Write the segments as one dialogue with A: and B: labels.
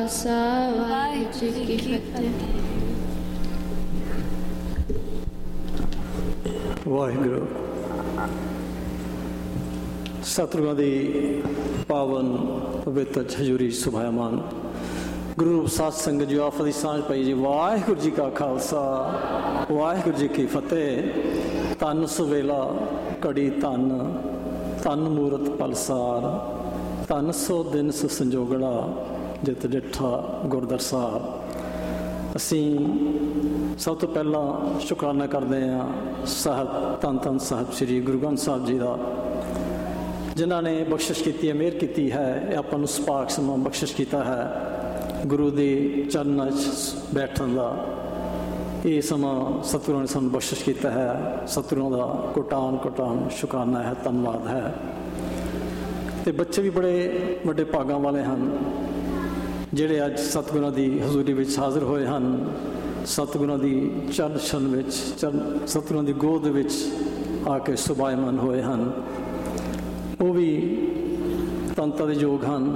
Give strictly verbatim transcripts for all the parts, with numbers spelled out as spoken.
A: ਖਾਲਸਾ ਵਾਹਿਗੁਰੂ ਜੀ ਕੀ ਫਤਿਹ।
B: ਵਾਹਿਗੁਰੂ। ਸਤਿਗੁਰਾਂ ਦੀ ਪਾਵਨ ਪਵਿੱਤਰ ਹਜ਼ੂਰੀ ਸੁਭਾਇਮਾਨ ਗੁਰੂ ਰੂਪ ਸਾਧ ਸੰਗਤ ਜੀ, ਆਪ ਦੀ ਸਾਂਝ ਪਈ ਜੀ। ਵਾਹਿਗੁਰੂ ਜੀ ਕਾ ਖਾਲਸਾ, ਵਾਹਿਗੁਰੂ ਜੀ ਕੀ ਫਤਿਹ। ਧੰਨ ਸੁਵੇਲਾ ਘੜੀ ਧੰਨ, ਧੰਨ ਮੂਰਤ ਪਲਸਾਰ, ਧੰਨ ਸੋ ਦਿਨ ਸੋ ਸੰਜੋਗੜਾ, ਜਿਤ ਡਿੱਠਾ ਗੁਰਦਰਸਾਰ। ਅਸੀਂ ਸਭ ਤੋਂ ਪਹਿਲਾਂ ਸ਼ੁਕਰਾਨਾ ਕਰਦੇ ਹਾਂ ਸਾਹਿਬ ਧੰਨ ਧੰਨ ਸਾਹਿਬ ਸ੍ਰੀ ਗੁਰੂ ਗ੍ਰੰਥ ਸਾਹਿਬ ਜੀ ਦਾ, ਜਿਨ੍ਹਾਂ ਨੇ ਬਖਸ਼ਿਸ਼ ਕੀਤੀ ਹੈ, ਮਿਹਰ ਕੀਤੀ ਹੈ, ਇਹ ਆਪਾਂ ਨੂੰ ਸੁਭਾਗ ਸਮਾਂ ਬਖਸ਼ਿਸ਼ ਕੀਤਾ ਹੈ ਗੁਰੂ ਦੇ ਚਰਨਾਂ 'ਚ ਬੈਠਣ ਦਾ। ਇਹ ਸਮਾਂ ਸਤਿਗੁਰਾਂ ਨੇ ਸਾਨੂੰ ਬਖਸ਼ਿਸ਼ ਕੀਤਾ ਹੈ। ਸਤਿਗੁਰਾਂ ਦਾ ਕੋਟਾਨ ਕੋਟਾਨ ਸ਼ੁਕਰਾਨਾ ਹੈ, ਧੰਨਵਾਦ ਹੈ। ਅਤੇ ਬੱਚੇ ਵੀ ਬੜੇ ਵੱਡੇ ਭਾਗਾਂ ਵਾਲੇ ਹਨ ਜਿਹੜੇ ਅੱਜ ਸਤਿਗੁਰਾਂ ਦੀ ਹਜ਼ੂਰੀ ਵਿੱਚ ਹਾਜ਼ਰ ਹੋਏ ਹਨ। ਸਤਿਗੁਰਾਂ ਦੀ ਚਰਨ ਛਨ ਵਿੱਚ, ਚਰਨ ਸਤਿਗੁਰਾਂ ਦੀ ਗੋਦ ਵਿੱਚ ਆ ਕੇ ਸੁਭਾਇਮਾਨ ਹੋਏ ਹਨ। ਉਹ ਵੀ ਤੰਤਾਂ ਦੇ ਯੋਗ ਹਨ,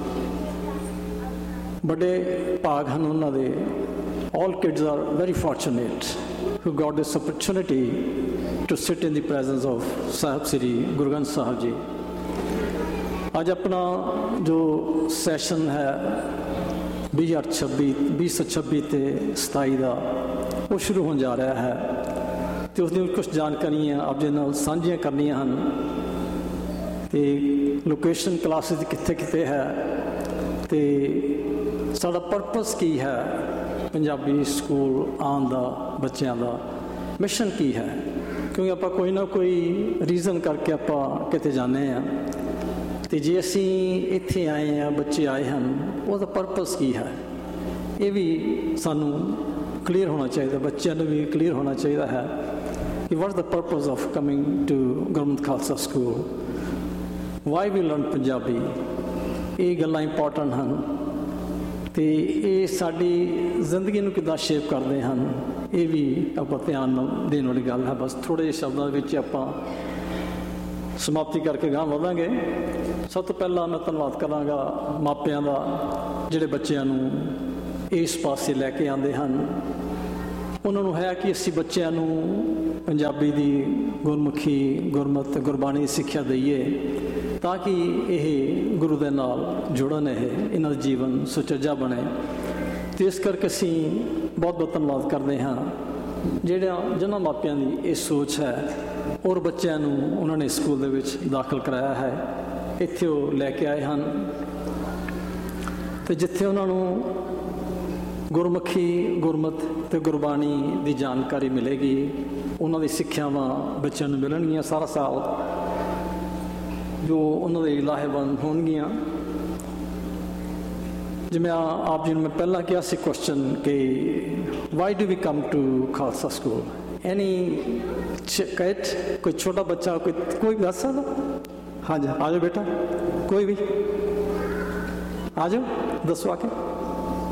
B: ਬੜੇ ਭਾਗ ਹਨ ਉਹਨਾਂ ਦੇ। All kids are very fortunate who got this opportunity to sit in the presence of Sahib Sri Guru Granth Sahib Ji। ਅੱਜ ਆਪਣਾ ਜੋ ਸੈਸ਼ਨ ਹੈ ਵੀਹ ਹਜ਼ਾਰ ਛੱਬੀ ਵੀਹ ਸੌ ਛੱਬੀ ਅਤੇ ਸਤਾਈ ਦਾ, ਉਹ ਸ਼ੁਰੂ ਹੋਣ ਜਾ ਰਿਹਾ ਹੈ ਅਤੇ ਉਸ ਦੀਆਂ ਕੁਛ ਜਾਣਕਾਰੀਆਂ ਆਪ ਜੀ ਨਾਲ ਸਾਂਝੀਆਂ ਕਰਨੀਆਂ ਹਨ। ਅਤੇ ਲੋਕੇਸ਼ਨ ਕਲਾਸਿਸ ਕਿੱਥੇ ਕਿੱਥੇ ਹੈ ਅਤੇ ਸਾਡਾ ਪਰਪਸ ਕੀ ਹੈ, ਪੰਜਾਬੀ ਸਕੂਲ ਆਉਣ ਦਾ, ਬੱਚਿਆਂ ਦਾ ਮਿਸ਼ਨ ਕੀ ਹੈ। ਕਿਉਂਕਿ ਆਪਾਂ ਕੋਈ ਨਾ ਕੋਈ ਰੀਜ਼ਨ ਕਰਕੇ ਆਪਾਂ ਕਿਤੇ ਜਾਂਦੇ ਹਾਂ, ਅਤੇ ਜੇ ਅਸੀਂ ਇੱਥੇ ਆਏ ਹਾਂ, ਬੱਚੇ ਆਏ ਹਨ, ਉਹਦਾ ਪਰਪਸ ਕੀ ਹੈ, ਇਹ ਵੀ ਸਾਨੂੰ ਕਲੀਅਰ ਹੋਣਾ ਚਾਹੀਦਾ। ਬੱਚਿਆਂ ਨੂੰ ਵੀ ਕਲੀਅਰ ਹੋਣਾ ਚਾਹੀਦਾ ਹੈ ਕਿ what is the purpose of coming to Gurmat Khalsa school, Y we learn Punjabi. ਇਹ ਗੱਲਾਂ ਇੰਪੋਰਟੈਂਟ ਹਨ ਅਤੇ ਇਹ ਸਾਡੀ ਜ਼ਿੰਦਗੀ ਨੂੰ ਕਿੱਦਾਂ ਸ਼ੇਪ ਕਰਦੇ ਹਨ, ਇਹ ਵੀ ਆਪਾਂ ਧਿਆਨ ਨਾਲ ਦੇਣ ਵਾਲੀ ਗੱਲ ਹੈ। ਬਸ ਥੋੜ੍ਹੇ ਜਿਹੇ ਸ਼ਬਦਾਂ ਵਿੱਚ ਆਪਾਂ ਸਮਾਪਤੀ ਕਰਕੇ ਅਗਾਂਹ ਵਧਾਂਗੇ। ਸਭ ਤੋਂ ਪਹਿਲਾਂ ਮੈਂ ਧੰਨਵਾਦ ਕਰਾਂਗਾ ਮਾਪਿਆਂ ਦਾ, ਜਿਹੜੇ ਬੱਚਿਆਂ ਨੂੰ ਇਸ ਪਾਸੇ ਲੈ ਕੇ ਆਉਂਦੇ ਹਨ। ਉਹਨਾਂ ਨੂੰ ਹੈ ਕਿ ਅਸੀਂ ਬੱਚਿਆਂ ਨੂੰ ਪੰਜਾਬੀ ਦੀ ਗੁਰਮੁਖੀ, ਗੁਰਮਤਿ, ਗੁਰਬਾਣੀ ਦੀ ਸਿੱਖਿਆ ਦਈਏ ਤਾਂ ਕਿ ਇਹ ਗੁਰੂ ਦੇ ਨਾਲ ਜੁੜਨ, ਇਹ ਇਹਨਾਂ ਦਾ ਜੀਵਨ ਸੁਚੱਜਾ ਬਣੇ। ਅਤੇ ਇਸ ਕਰਕੇ ਅਸੀਂ ਬਹੁਤ ਬਹੁਤ ਧੰਨਵਾਦ ਕਰਦੇ ਹਾਂ ਜਿਹੜਾ ਜਿਨ੍ਹਾਂ ਮਾਪਿਆਂ ਦੀ ਇਹ ਸੋਚ ਹੈ ਔਰ ਬੱਚਿਆਂ ਨੂੰ ਉਹਨਾਂ ਨੇ ਸਕੂਲ ਦੇ ਵਿੱਚ ਦਾਖਲ ਕਰਾਇਆ ਹੈ, ਇੱਥੇ ਉਹ ਲੈ ਕੇ ਆਏ ਹਨ। ਅਤੇ ਜਿੱਥੇ ਉਹਨਾਂ ਨੂੰ ਗੁਰਮੁਖੀ, ਗੁਰਮਤਿ ਅਤੇ ਗੁਰਬਾਣੀ ਦੀ ਜਾਣਕਾਰੀ ਮਿਲੇਗੀ, ਉਹਨਾਂ ਦੀ ਸਿੱਖਿਆਵਾਂ ਬੱਚਿਆਂ ਨੂੰ ਮਿਲਣਗੀਆਂ ਸਾਰਾ ਸਾਲ, ਜੋ ਉਹਨਾਂ ਦੇ ਲਾਹੇਵੰਦ ਹੋਣਗੀਆਂ। ਜਿਵੇਂ ਆਪ ਜੀ ਨੂੰ ਮੈਂ ਪਹਿਲਾਂ ਕਿਹਾ ਸੀ ਕੁਐਸਚਨ ਕਿ why do we come to Khalsa school, ਐਨੀ ਸ਼ਿਕਾਇਤ, ਕੋਈ ਛੋਟਾ ਬੱਚਾ, ਕੋਈ ਕੋਈ ਦੱਸ ਸਕਦਾ? ਹਾਂਜੀ, ਆ ਜਾਓ ਬੇਟਾ, ਕੋਈ ਵੀ ਆ ਜਾਓ, ਦੱਸੋ ਆ ਕੇ।